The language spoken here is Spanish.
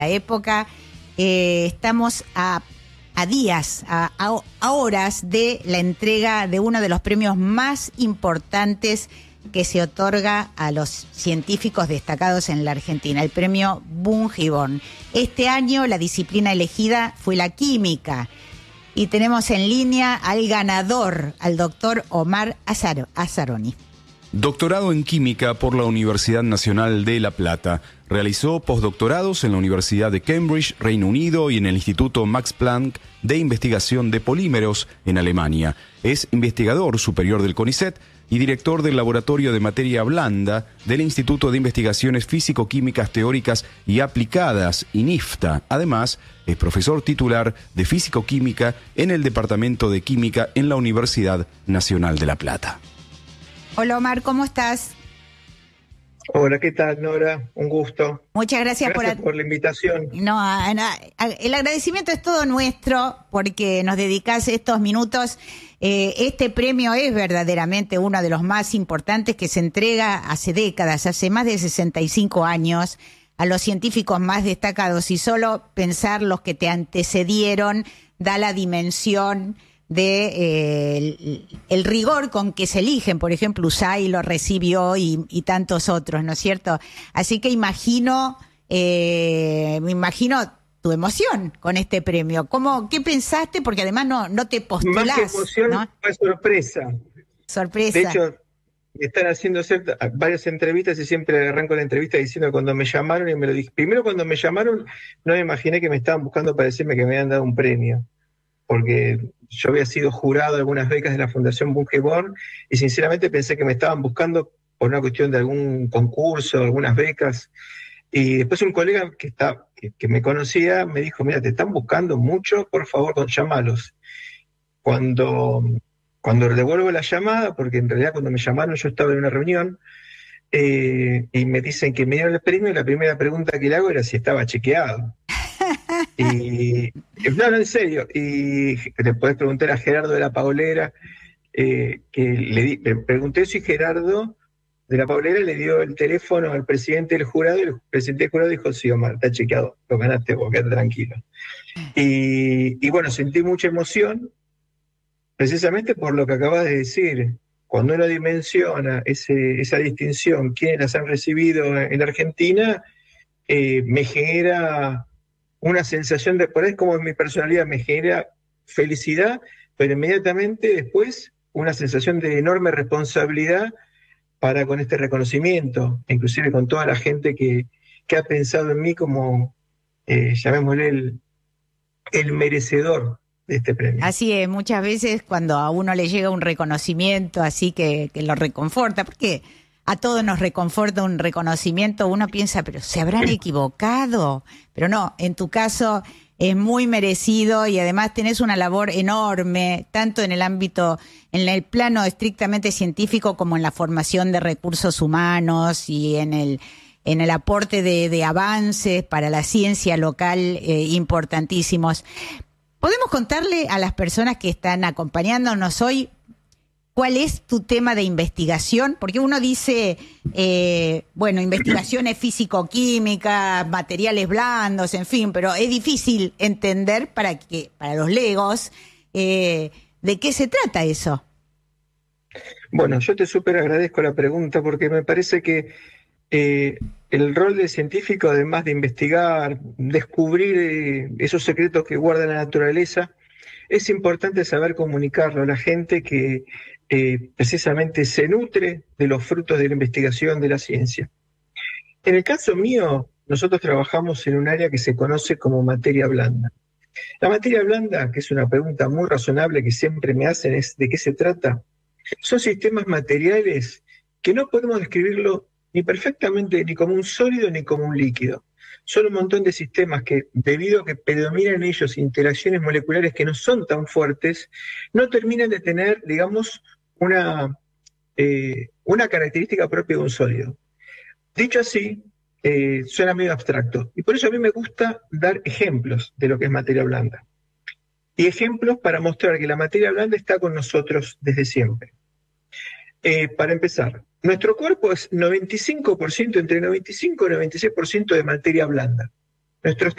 la época. Estamos a días, a horas de la entrega de uno de los premios más importantes que se otorga a los científicos destacados en la Argentina, el premio Bungibón. Este año la disciplina elegida fue la química y tenemos en línea al ganador, al doctor Omar Azzaroni. Doctorado en Química por la Universidad Nacional de La Plata. Realizó postdoctorados en la Universidad de Cambridge, Reino Unido, y en el Instituto Max Planck de Investigación de Polímeros en Alemania. Es investigador superior del CONICET y director del Laboratorio de Materia Blanda del Instituto de Investigaciones Físico-Químicas Teóricas y Aplicadas, INIFTA. Además, es profesor titular de Físico-Química en el Departamento de Química en la Universidad Nacional de La Plata. Hola Omar, ¿cómo estás? Hola, ¿qué tal, Nora? Un gusto. Muchas gracias por la invitación. No, el agradecimiento es todo nuestro porque nos dedicás estos minutos. Este premio es verdaderamente uno de los más importantes que se entrega hace décadas, hace más de 65 años, a los científicos más destacados, y solo pensar los que te antecedieron da la dimensión de el rigor con que se eligen. Por ejemplo, USAID lo recibió y tantos otros, ¿no es cierto? Así que me imagino tu emoción con este premio. ¿Qué pensaste? Porque además no te postulás. Más que emoción, ¿no? Fue sorpresa. Sorpresa. De hecho, están haciendo varias entrevistas y siempre arranco la entrevista diciendo que cuando me llamaron, y me lo dije. Primero, cuando me llamaron, no me imaginé que me estaban buscando para decirme que me habían dado un premio, porque yo había sido jurado de algunas becas de la Fundación Bungibón y sinceramente pensé que me estaban buscando por una cuestión de algún concurso, algunas becas. Y después un colega que me conocía me dijo: mira, te están buscando mucho, por favor, llámalos. Cuando devuelvo la llamada, porque en realidad cuando me llamaron yo estaba en una reunión, y me dicen que me dieron el premio, y la primera pregunta que le hago era si estaba chequeado. Y no, en serio. Y le podés preguntar a Gerardo de la Paulera, que le pregunté si Gerardo de la Paulera le dio el teléfono al presidente del jurado, y el presidente del jurado dijo: sí, Omar, está chequeado, lo ganaste vos, quédate tranquilo. Y bueno, sentí mucha emoción, precisamente por lo que acabas de decir. Cuando uno dimensiona esa distinción, quienes las han recibido en Argentina, me genera una sensación por ahí, como en mi personalidad, me genera felicidad, pero inmediatamente después una sensación de enorme responsabilidad para con este reconocimiento, inclusive con toda la gente que ha pensado en mí como, llamémosle, el merecedor de este premio. Así es, muchas veces cuando a uno le llega un reconocimiento así que lo reconforta, porque a todos nos reconforta un reconocimiento, uno piensa, pero ¿se habrán equivocado? Pero no, en tu caso es muy merecido y además tenés una labor enorme, tanto en el ámbito, en el plano estrictamente científico, como en la formación de recursos humanos y en el aporte de avances para la ciencia local importantísimos. ¿Podemos contarle a las personas que están acompañándonos hoy cuál es tu tema de investigación? Porque uno dice, investigaciones físico-químicas, materiales blandos, en fin, pero es difícil entender para los legos de qué se trata eso. Bueno, yo te súper agradezco la pregunta, porque me parece que el rol del científico, además de investigar, descubrir esos secretos que guarda la naturaleza, es importante saber comunicarlo a la gente que precisamente se nutre de los frutos de la investigación de la ciencia. En el caso mío, nosotros trabajamos en un área que se conoce como materia blanda. La materia blanda, que es una pregunta muy razonable que siempre me hacen, es ¿de qué se trata? Son sistemas materiales que no podemos describirlo ni perfectamente ni como un sólido ni como un líquido. Son un montón de sistemas que, debido a que predominan en ellos interacciones moleculares que no son tan fuertes, no terminan de tener, digamos, una característica propia de un sólido. Dicho así, suena medio abstracto, y por eso a mí me gusta dar ejemplos de lo que es materia blanda. Y ejemplos para mostrar que la materia blanda está con nosotros desde siempre. Para empezar, nuestro cuerpo es 95%, entre 95 y 96% de materia blanda. Nuestros